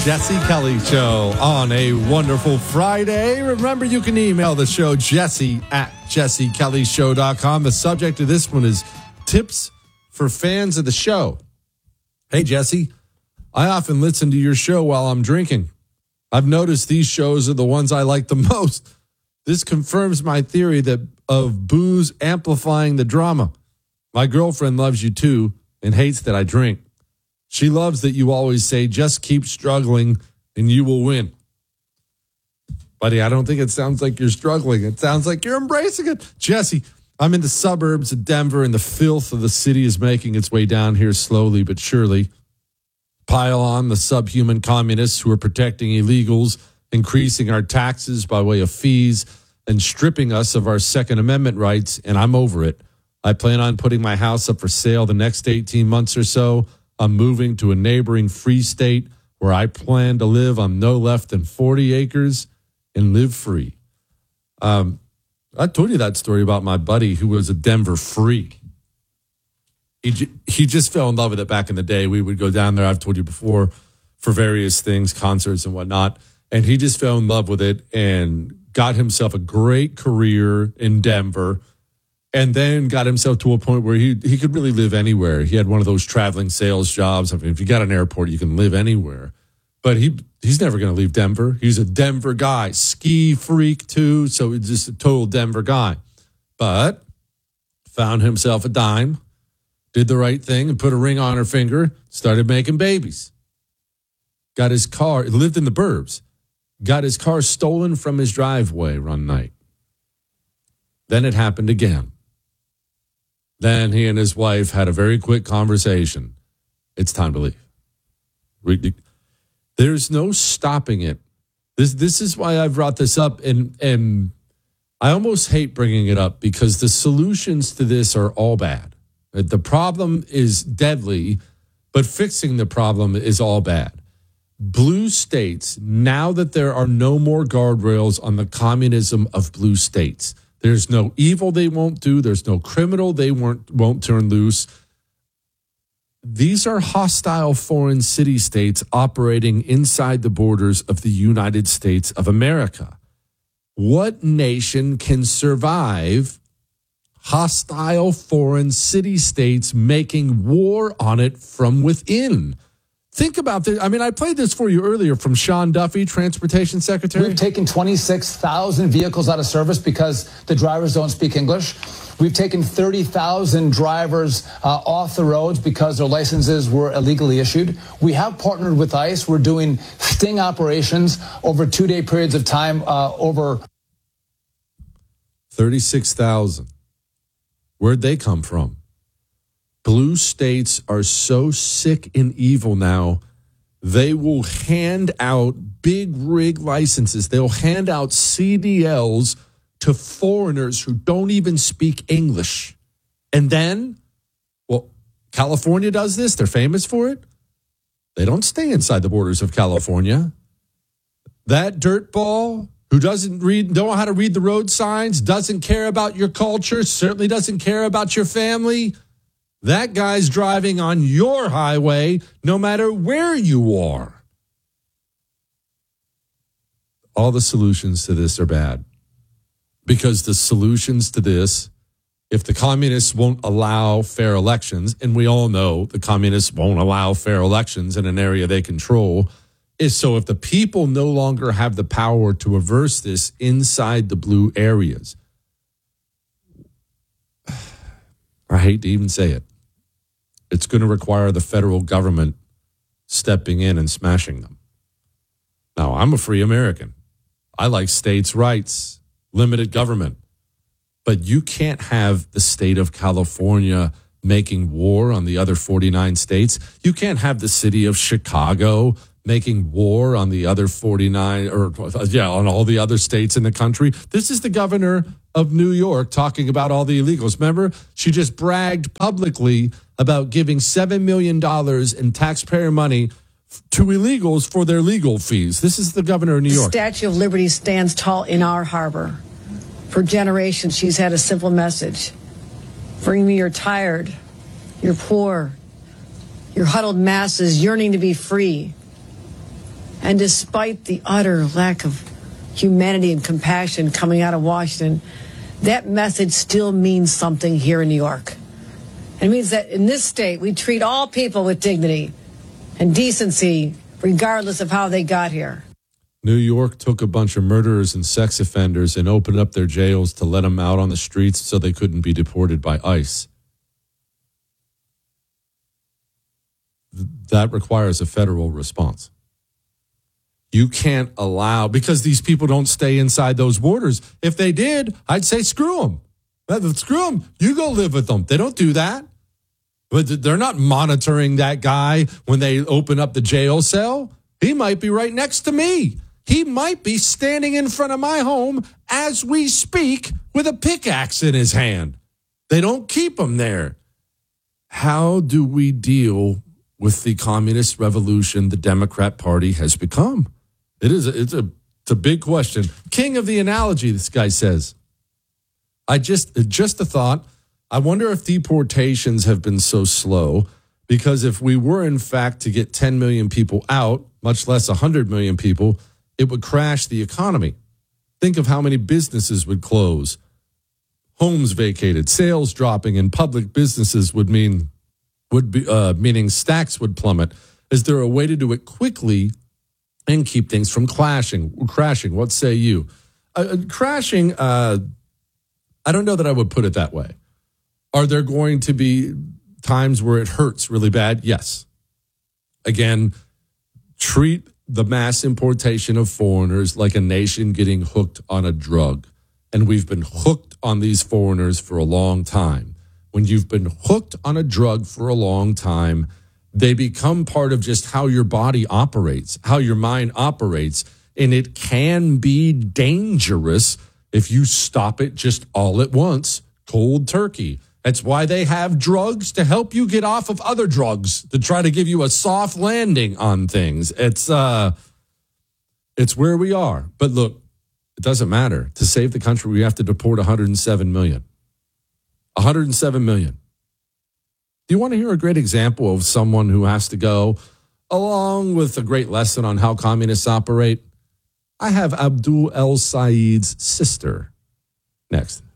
Jesse Kelly Show on a wonderful Friday. Remember, you can email the show, jesse@jessekellyshow.com. The subject of this one is tips for fans of the show. Hey, Jesse, I often listen to your show while I'm drinking. I've noticed these shows are the ones I like the most. This confirms my theory of booze amplifying the drama. My girlfriend loves you too and hates that I drink. She loves that you always say, just keep struggling and you will win. Buddy, I don't think it sounds like you're struggling. It sounds like you're embracing it. Jesse, I'm in the suburbs of Denver and the filth of the city is making its way down here slowly but surely. Pile on the subhuman communists who are protecting illegals, increasing our taxes by way of fees, and stripping us of our Second Amendment rights, and I'm over it. I plan on putting my house up for sale the next 18 months or so. I'm moving to a neighboring free state where I plan to live on no less than 40 acres and live free. I told you that story about my buddy who was a Denver freak. He just fell in love with it back in the day. We would go down there, I've told you before, for various things, concerts and whatnot. And he just fell in love with it and got himself a great career in Denver. And then got himself to a point where he could really live anywhere. He had one of those traveling sales jobs. I mean, if you got an airport, you can live anywhere. But he's never going to leave Denver. He's a Denver guy, ski freak too. So he's just a total Denver guy. But found himself a dime, did the right thing and put a ring on her finger, started making babies. Got his car, lived in the burbs, got his car stolen from his driveway one night. Then it happened again. Then he and his wife had a very quick conversation. It's time to leave. There's no stopping it. This is why I brought this up, and I almost hate bringing it up because the solutions to this are all bad. The problem is deadly, but fixing the problem is all bad. Blue states, now that there are no more guardrails on the communism of blue states, there's no evil they won't do. There's no criminal they won't turn loose. These are hostile foreign city-states operating inside the borders of the United States of America. What nation can survive hostile foreign city-states making war on it from within? Think about this. I mean, I played this for you earlier from Sean Duffy, Transportation Secretary. We've taken 26,000 vehicles out of service because the drivers don't speak English. We've taken 30,000 drivers off the roads because their licenses were illegally issued. We have partnered with ICE. We're doing sting operations over 2-day periods of time over 36,000. Where'd they come from? Blue states are so sick and evil now, they will hand out big rig licenses. They'll hand out CDLs to foreigners who don't even speak English. And then, well, California does this. They're famous for it. They don't stay inside the borders of California. That dirtball who don't know how to read the road signs, doesn't care about your culture, certainly doesn't care about your family, that guy's driving on your highway no matter where you are. All the solutions to this are bad. Because the solutions to this, if the communists won't allow fair elections, and we all know the communists won't allow fair elections in an area they control, is so if the people no longer have the power to reverse this inside the blue areas, I hate to even say it, it's going to require the federal government stepping in and smashing them. Now, I'm a free American. I like states' rights, limited government. But you can't have the state of California making war on the other 49 states. You can't have the city of Chicago making war on the other 49 on all the other states in the country. This is the governor of New York talking about all the illegals. Remember, she just bragged publicly about giving $7 million in taxpayer money to illegals for their legal fees. This is the governor of New York. The Statue of Liberty stands tall in our harbor. For generations, she's had a simple message. Bring me your tired, your poor, your huddled masses yearning to be free. And despite the utter lack of humanity and compassion coming out of Washington, that message still means something here in New York. It means that in this state, we treat all people with dignity and decency, regardless of how they got here. New York took a bunch of murderers and sex offenders and opened up their jails to let them out on the streets so they couldn't be deported by ICE. That requires a federal response. You can't allow, because these people don't stay inside those borders. If they did, I'd say screw them. Screw them. You go live with them. They don't do that. But they're not monitoring that guy when they open up the jail cell. He might be right next to me. He might be standing in front of my home as we speak with a pickaxe in his hand. They don't keep him there. How do we deal with the communist revolution the Democrat Party has become? It's a big question. King of the analogy, this guy says. Just a thought. I wonder if deportations have been so slow because if we were, in fact, to get 10 million people out, much less 100 million people, it would crash the economy. Think of how many businesses would close, homes vacated, sales dropping, and public businesses meaning stacks would plummet. Is there a way to do it quickly and keep things from crashing? What say you? Crashing, I don't know that I would put it that way. Are there going to be times where it hurts really bad? Yes. Again, treat the mass importation of foreigners like a nation getting hooked on a drug. And we've been hooked on these foreigners for a long time. When you've been hooked on a drug for a long time, they become part of just how your body operates, how your mind operates. And it can be dangerous if you stop it just all at once, cold turkey. That's why they have drugs to help you get off of other drugs, to try to give you a soft landing on things. It's where we are. But look, it doesn't matter. To save the country, we have to deport 107 million. 107 million. Do you want to hear a great example of someone who has to go, along with a great lesson on how communists operate? I have Abdul El Sayed's sister next.